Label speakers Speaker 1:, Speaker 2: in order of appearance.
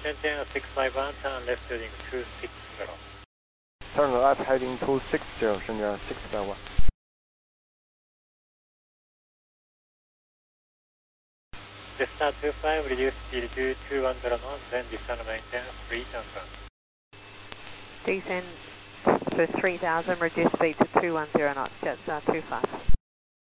Speaker 1: China 651, turn left heading 260.
Speaker 2: Turn left heading 260, Shenzhen 651.
Speaker 1: Descent 25, reduce speed to 210 knots, then descend maintain 3000.
Speaker 3: Descend to 3000, reduce speed to 210 knots, Jetstar 25.